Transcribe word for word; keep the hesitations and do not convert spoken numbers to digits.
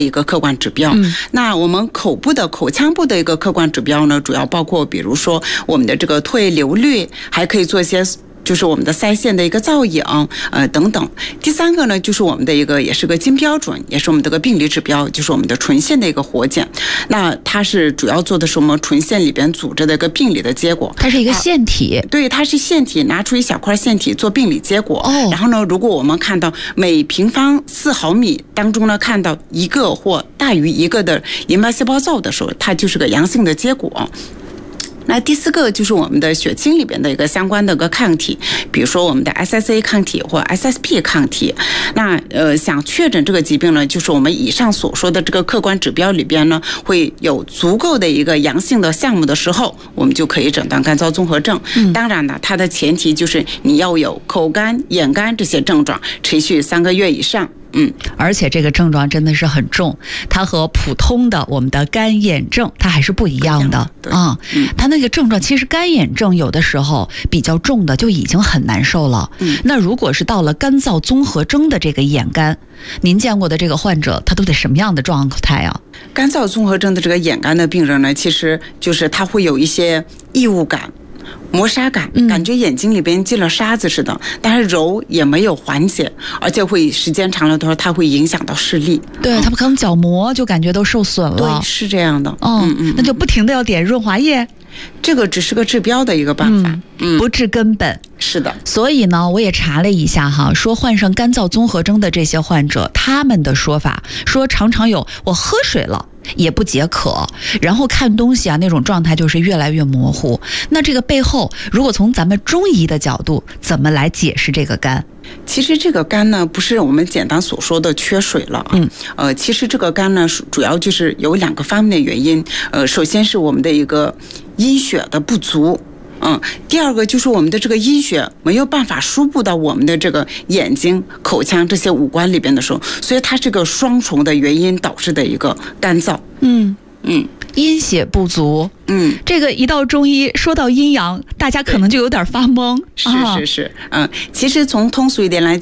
一个客观指标。 嗯、 那我们口部的口腔部的一个客观指标呢，主要包括比如说我们的这个唾液流率，还可以做一些就是我们的腮腺的一个造影，呃等等。第三个呢，就是我们的一个也是个金标准，也是我们的个病理指标，就是我们的唇腺的一个活检。那它是主要做的是我们唇腺里边组织的一个病理的结果。 它是一个腺体， 对，它是腺体，拿出一小块腺体做病理结果。 哦， 然后呢，如果我们看到每平方四毫米当中呢，看到一个或大于一个的淋巴细胞灶的时候，它就是个阳性的结果。那第四个就是我们的血清里边的一个相关的一个抗体，比如说我们的 S S A 抗体或 S S P 抗体。那呃，想确诊这个疾病呢，就是我们以上所说的这个客观指标里边呢，会有足够的一个阳性的项目的时候，我们就可以诊断干燥综合症。嗯、当然呢，它的前提就是你要有口干、眼干这些症状持续三个月以上。嗯， 而且这个症状真的是很重，它和普通的我们的干眼症它还是不一样的啊。嗯，它那个症状其实干眼症有的时候比较重的就已经很难受了。嗯，那如果是到了干燥综合征的这个眼干，您见过的这个患者他都得什么样的状态啊？ 干燥综合征的这个眼干的病人呢，其实就是他会有一些异物感。磨砂感，感觉眼睛里边进了沙子似的，嗯、但是揉也没有缓解，而且会时间长了的话，它会影响到视力。 对，嗯、他们可能角膜就感觉都受损了。 对，是这样的。 嗯嗯嗯，那就不停的要点润滑液。 这个只是个治标的一个办法， 嗯，嗯不治根本。 是的。 所以呢，我也查了一下哈，说患上干燥综合征的这些患者，他们的说法说常常有我喝水了也不解渴，然后看东西啊那种状态就是越来越模糊。那这个背后，如果从咱们中医的角度，怎么来解释这个干？ 其实这个干呢，不是我们简单所说的缺水了啊。嗯。呃，其实这个干呢，主要就是有两个方面的原因。呃，首先是我们的一个阴血的不足。嗯，第二个就是我们的这个阴血没有办法输布到我们的这个眼睛、口腔这些五官里边的时候，所以它是个双重的原因导致的一个干燥。 嗯嗯， 阴血不足。 嗯， 这个一到中医说到阴阳，大家可能就有点发懵。 是是是，嗯，其实从通俗一点来